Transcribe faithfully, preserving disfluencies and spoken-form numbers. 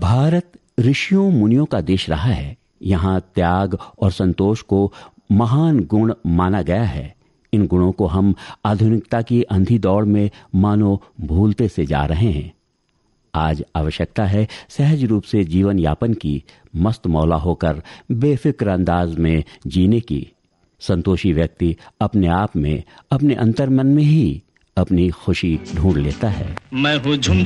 भारत ऋषियों मुनियों का देश रहा है। यहाँ त्याग और संतोष को महान गुण माना गया है। इन गुणों को हम आधुनिकता की अंधी दौड़ में मानो भूलते से जा रहे हैं। आज आवश्यकता है सहज रूप से जीवन यापन की, मस्त मौला होकर बेफिक्र अंदाज में जीने की। संतोषी व्यक्ति अपने आप में, अपने अंतर्मन में ही अपनी खुशी ढूंढ लेता है। मैं हूँ झुमझुम